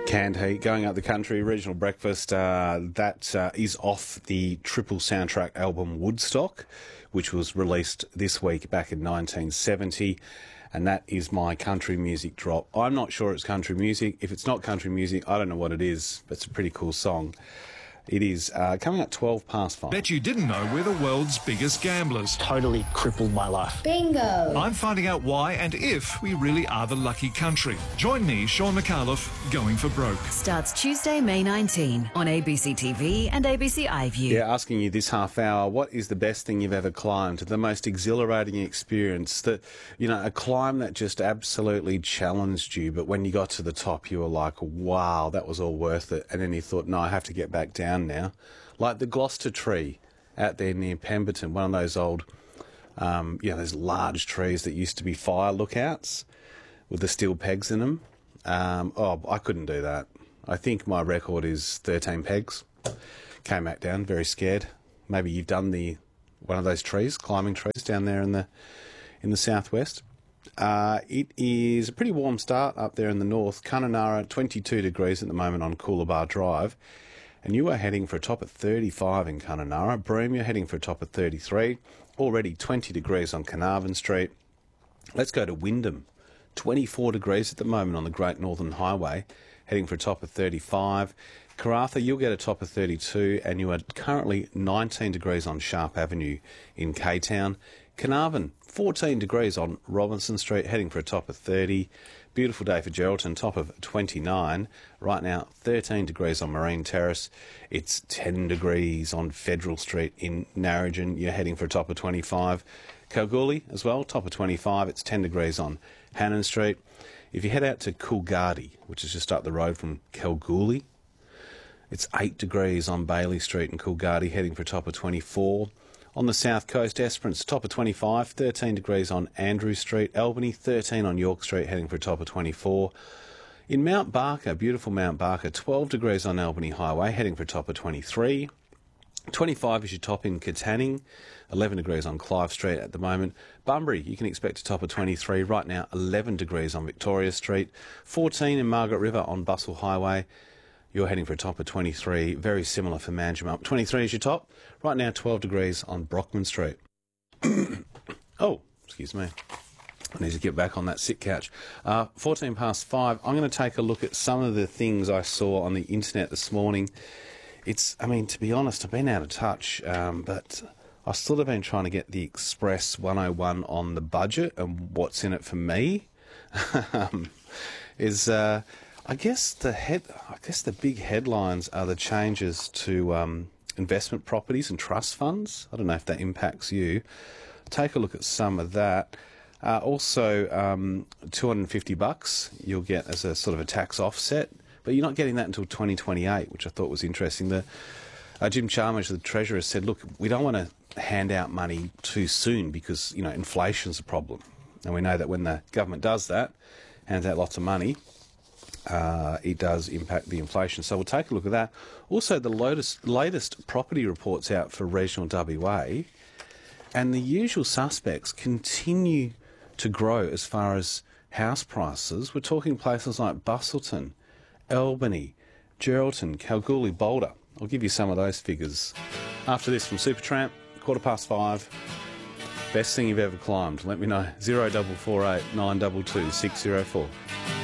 Canned Heat, going up the country, regional breakfast, that is off the triple soundtrack album Woodstock, which was released this week back in 1970, and that is my country music drop. I'm not sure it's country music. If it's not country music, I don't know what it is, but it's a pretty cool song. It is coming up 5:12. Bet you didn't know we're the world's biggest gamblers. Totally crippled my life. Bingo! I'm finding out why and if we really are the lucky country. Join me, Sean McAuliffe, Going for Broke. Starts Tuesday, May 19 on ABC TV and ABC iView. Yeah, asking you this half hour, what is the best thing you've ever climbed? The most exhilarating experience, a climb that just absolutely challenged you, but when you got to the top, you were like, wow, that was all worth it. And then you thought, no, I have to get back down now. Like the Gloucester tree out there near Pemberton, one of those old, those large trees that used to be fire lookouts with the steel pegs in them. I couldn't do that. I think my record is 13 pegs. Came back down, very scared. Maybe you've done one of those trees, climbing trees down there in the southwest. It is a pretty warm start up there in the north. Kununurra, 22 degrees at the moment on Coolabah Drive. And you are heading for a top of 35 in Kununurra. Broome, you're heading for a top of 33. Already 20 degrees on Carnarvon Street. Let's go to Wyndham. 24 degrees at the moment on the Great Northern Highway, heading for a top of 35. Karratha, you'll get a top of 32, and you are currently 19 degrees on Sharp Avenue in K-Town. Carnarvon, 14 degrees on Robinson Street, heading for a top of 30. Beautiful day for Geraldton, top of 29. Right now, 13 degrees on Marine Terrace. It's 10 degrees on Federal Street in Narrogin. You're heading for a top of 25. Kalgoorlie as well, top of 25. It's 10 degrees on Hannon Street. If you head out to Coolgardie, which is just up the road from Kalgoorlie, it's 8 degrees on Bailey Street in Coolgardie, heading for a top of 24. On the south coast, Esperance, top of 25, 13 degrees on Andrew Street. Albany, 13 on York Street, heading for a top of 24. In Mount Barker, beautiful Mount Barker, 12 degrees on Albany Highway, heading for a top of 23. 25 is your top in Katanning, 11 degrees on Clive Street at the moment. Bunbury, you can expect a top of 23. Right now, 11 degrees on Victoria Street. 14 in Margaret River on Bustle Highway. You're heading for a top of 23. Very similar for Manjimup. 23 is your top. Right now, 12 degrees on Brockman Street. Oh, excuse me. I need to get back on that sit couch. 5:14. I'm going to take a look at some of the things I saw on the internet this morning. To be honest, I've been out of touch, but I've sort of been trying to get the Express 101 on the budget and what's in it for me. I guess the big headlines are the changes to investment properties and trust funds. I don't know if that impacts you. Take a look at some of that. Also, $250 you'll get as a sort of a tax offset, but you're not getting that until 2028, which I thought was interesting. Jim Chalmers, the Treasurer, said, look, we don't want to hand out money too soon because, inflation's a problem. And we know that when the government does that, hands out lots of money, it does impact the inflation. So we'll take a look at that. Also, the latest property reports out for regional WA, and the usual suspects continue to grow as far as house prices. We're talking places like Busselton, Albany, Geraldton, Kalgoorlie, Boulder. I'll give you some of those figures. After this from Supertramp, 5:15. Best thing you've ever climbed. Let me know. 0448 922 604.